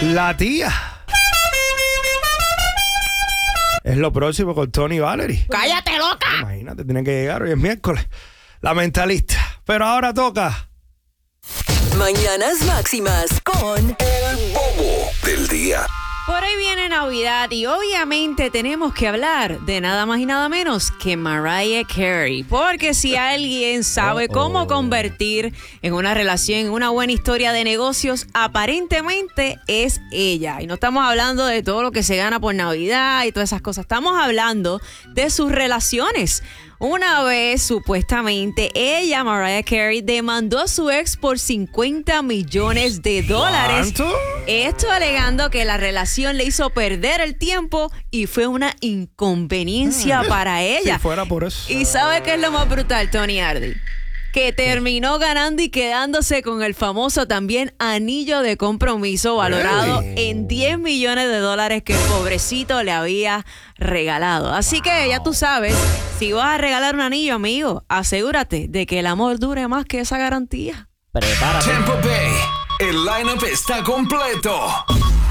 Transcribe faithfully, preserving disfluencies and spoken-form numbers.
La tía. Es lo próximo con Tony y Valerie. ¡Cállate, loca! Imagínate, tiene que llegar. Hoy es miércoles. La mentalista. Pero ahora toca. Mañanas Máximas con El Bobo del Día. Por ahí viene Navidad y obviamente tenemos que hablar de nada más y nada menos que Mariah Carey. Porque si alguien sabe cómo convertir en una relación, en una buena historia de negocios, aparentemente es ella. Y no estamos hablando de todo lo que se gana por Navidad y todas esas cosas. Estamos hablando de sus relaciones. Una vez, supuestamente, ella, Mariah Carey, demandó a su ex por cincuenta millones de dólares. ¿Cuánto? Esto alegando que la relación le hizo perder el tiempo y fue una inconveniencia para ella. Si fuera por eso. ¿Y sabe qué es lo más brutal, Tony Hardy? Que terminó ganando y quedándose con el famoso también anillo de compromiso valorado Really? en diez millones de dólares que el pobrecito le había regalado. Así wow. que ya tú sabes, si vas a regalar un anillo, amigo, asegúrate de que el amor dure más que esa garantía. Prepárate. Tampa Bay, el lineup está completo.